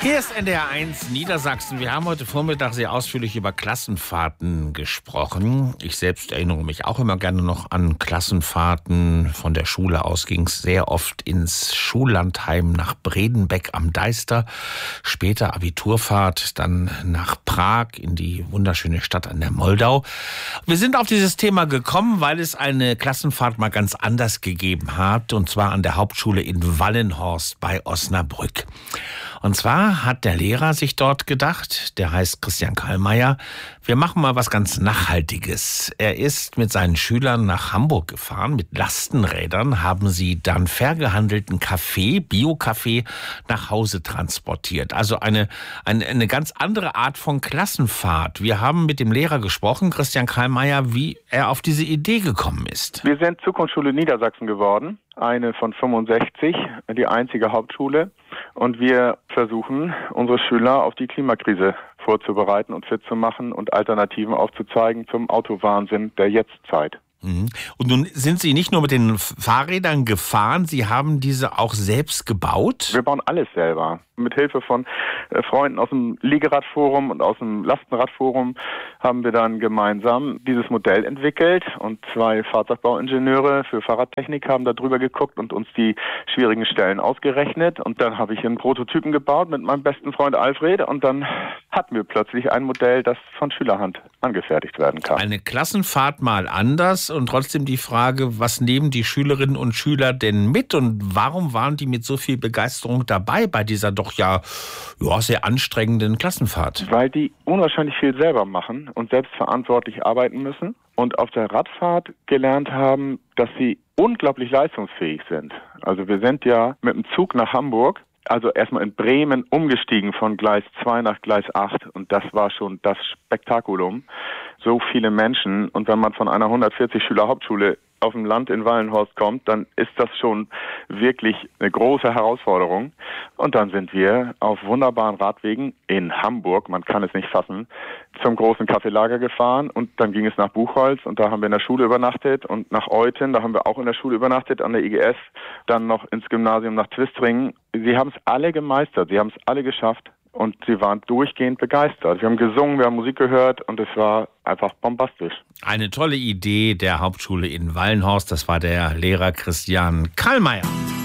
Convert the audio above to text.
Hier ist NDR1 Niedersachsen. Wir haben heute Vormittag sehr ausführlich über Klassenfahrten gesprochen. Ich selbst erinnere mich auch immer gerne noch an Klassenfahrten. Von der Schule aus ging es sehr oft ins Schullandheim nach Bredenbeck am Deister. Später Abiturfahrt, dann nach Prag in die wunderschöne Stadt an der Moldau. Wir sind auf dieses Thema gekommen, weil es eine Klassenfahrt mal ganz anders gegeben hat. Und zwar an der Hauptschule in Wallenhorst bei Osnabrück. Und zwar hat der Lehrer sich dort gedacht, der heißt Christian Kallmeier, wir machen mal was ganz Nachhaltiges. Er ist mit seinen Schülern nach Hamburg gefahren, mit Lastenrädern haben sie dann fair gehandelten Kaffee, Bio-Kaffee, nach Hause transportiert. Also eine ganz andere Art von Klassenfahrt. Wir haben mit dem Lehrer gesprochen, Christian Kallmeier, wie er auf diese Idee gekommen ist. Wir sind Zukunftsschule Niedersachsen geworden, eine von 65, die einzige Hauptschule. Und wir versuchen, unsere Schüler auf die Klimakrise vorzubereiten und fit zu machen und Alternativen aufzuzeigen zum Autowahnsinn der Jetztzeit. Und nun sind Sie nicht nur mit den Fahrrädern gefahren, Sie haben diese auch selbst gebaut? Wir bauen alles selber. Mit Hilfe von Freunden aus dem Liegeradforum und aus dem Lastenradforum haben wir dann gemeinsam dieses Modell entwickelt und 2 Fahrzeugbauingenieure für Fahrradtechnik haben da drüber geguckt und uns die schwierigen Stellen ausgerechnet. Und dann habe ich einen Prototypen gebaut mit meinem besten Freund Alfred und dann hatten wir plötzlich ein Modell, das von Schülerhand angefertigt werden kann. Eine Klassenfahrt mal anders und trotzdem die Frage, was nehmen die Schülerinnen und Schüler denn mit und warum waren die mit so viel Begeisterung dabei bei dieser doch sehr anstrengenden Klassenfahrt? Weil die unwahrscheinlich viel selber machen und selbstverantwortlich arbeiten müssen und auf der Radfahrt gelernt haben, dass sie unglaublich leistungsfähig sind. Also wir sind ja mit dem Zug nach Hamburg, also erstmal in Bremen umgestiegen von Gleis 2 nach Gleis 8 und das war schon das Spektakulum. So viele Menschen und wenn man von einer 140-Schüler-Hauptschule auf dem Land in Wallenhorst kommt, dann ist das schon wirklich eine große Herausforderung. Und dann sind wir auf wunderbaren Radwegen in Hamburg, man kann es nicht fassen, zum großen Kaffeelager gefahren und dann ging es nach Buchholz und da haben wir in der Schule übernachtet und nach Euthen, da haben wir auch in der Schule übernachtet, an der IGS, dann noch ins Gymnasium nach Twistringen. Sie haben es alle gemeistert, sie haben es alle geschafft. Und sie waren durchgehend begeistert. Wir haben gesungen, wir haben Musik gehört und es war einfach bombastisch. Eine tolle Idee der Hauptschule in Wallenhorst. Das war der Lehrer Christian Kallmeier.